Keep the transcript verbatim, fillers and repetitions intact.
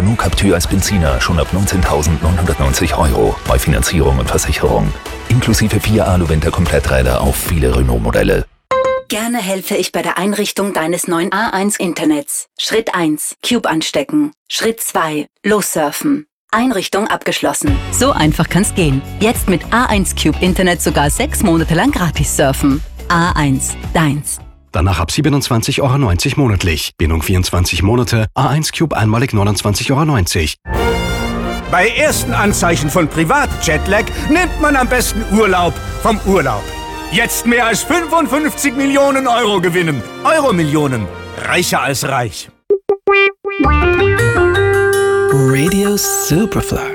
Renault Captur als Benziner schon ab neunzehntausendneunhundertneunzig Euro bei Finanzierung und Versicherung. Inklusive vier Alu-Winter-Kompletträder auf viele Renault-Modelle. Gerne helfe ich bei der Einrichtung deines neuen A eins Internets. Schritt eins. Cube anstecken. Schritt zwei. Lossurfen. Einrichtung abgeschlossen. So einfach kann's gehen. Jetzt mit A eins Cube Internet sogar sechs Monate lang gratis surfen. A eins. Deins. Danach ab siebenundzwanzig Euro neunzig monatlich. Bindung vierundzwanzig Monate. A eins Cube einmalig neunundzwanzig Euro neunzig. Bei ersten Anzeichen von Privat-Jetlag nimmt man am besten Urlaub vom Urlaub. Jetzt mehr als fünfundfünfzig Millionen Euro gewinnen. Euro-Millionen. Reicher als reich. Radio Superfly.